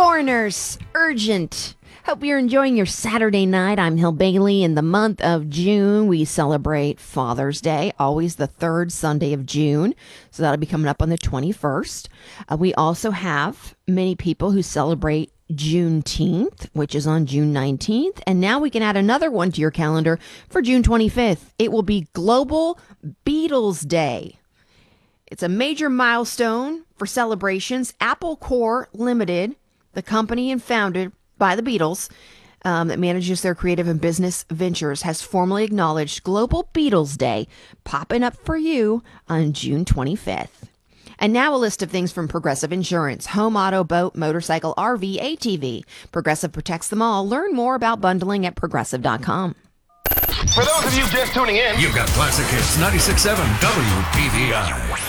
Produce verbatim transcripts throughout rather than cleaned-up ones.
Foreigners, urgent. Hope you're enjoying your Saturday night. I'm Hill Bailey. In the month of June, we celebrate Father's Day, always the third Sunday of June. So that'll be coming up on the twenty-first. Uh, we also have many people who celebrate Juneteenth, which is on June nineteenth. And now we can add another one to your calendar for June twenty-fifth. It will be Global Beatles Day. It's a major milestone for celebrations. Apple Corps Limited, the company and founded by the Beatles, um, that manages their creative and business ventures, has formally acknowledged Global Beatles Day, popping up for you on June twenty-fifth. And now a list of things from Progressive Insurance: home, auto, boat, motorcycle, R V, A T V. Progressive protects them all. Learn more about bundling at progressive dot com. For those of you just tuning in, you've got Classic Hits ninety-six point seven W P V I.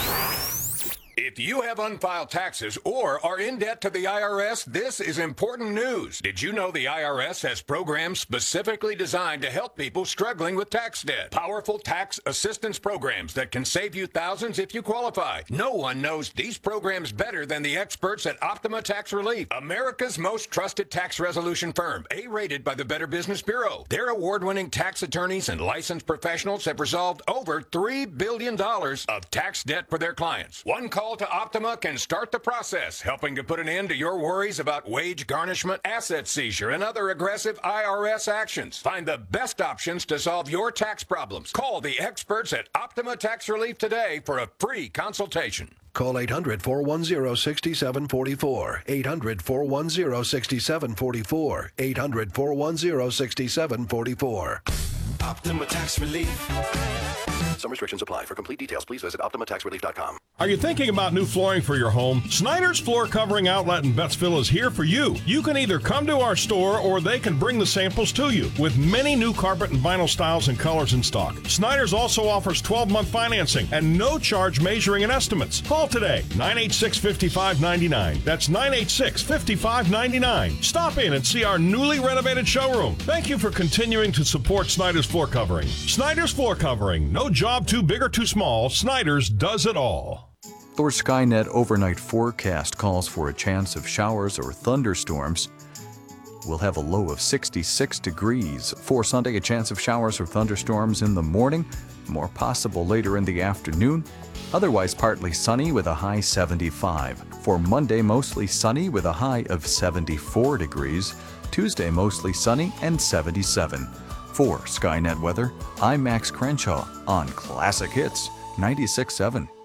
If you have unfiled taxes or are in debt to the I R S, this is important news. Did you know the I R S has programs specifically designed to help people struggling with tax debt? Powerful tax assistance programs that can save you thousands if you qualify. No one knows these programs better than the experts at Optima Tax Relief, America's most trusted tax resolution firm, A-rated by the Better Business Bureau. Their award-winning tax attorneys and licensed professionals have resolved over three billion dollars of tax debt for their clients. One call to Optima can start the process, helping to put an end to your worries about wage garnishment, asset seizure, and other aggressive I R S actions. Find the best options to solve your tax problems. Call the experts at Optima Tax Relief today for a free consultation. Call eight hundred, four one zero, six seven four four. eight hundred, four one zero, six seven four four. eight hundred, four one zero, six seven four four. Optima Tax Relief. Some restrictions apply. For complete details, please visit optima tax relief dot com. Are you thinking about new flooring for your home? Snyder's Floor Covering Outlet in Bettsville is here for you. You can either come to our store or they can bring the samples to you with many new carpet and vinyl styles and colors in stock. Snyder's also offers twelve-month financing and no charge measuring and estimates. Call today, nine eight six, five five nine nine. That's nine eight six, five five nine nine. Stop in and see our newly renovated showroom. Thank you for continuing to support Snyder's Floor Covering. Snyder's Floor Covering. No job too big or too small. Snyder's does it all. Your Skynet overnight forecast calls for a chance of showers or thunderstorms. We'll have a low of sixty-six degrees. For Sunday, a chance of showers or thunderstorms in the morning, more possible later in the afternoon. Otherwise, partly sunny with a high seventy-five. For Monday, mostly sunny with a high of seventy-four degrees. Tuesday, mostly sunny and seventy-seven. For Skynet Weather, I'm Max Crenshaw on Classic Hits ninety-six point seven.